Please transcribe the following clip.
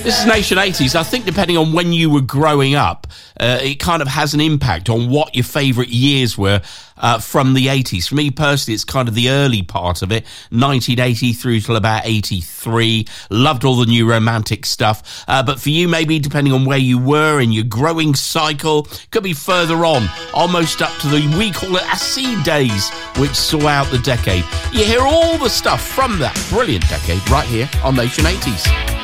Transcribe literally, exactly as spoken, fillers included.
This is Nation eighties. I think depending on when you were growing up, uh, it kind of has an impact on what your favourite years were uh, from the eighties. For me personally, it's kind of the early part of it, nineteen eighty through till about eighty-three. Loved all the new romantic stuff. Uh, but for you, maybe depending on where you were in your growing cycle, could be further on, almost up to the, we call it acid days, which saw out the decade. You hear all the stuff from that brilliant decade right here on Nation eighties.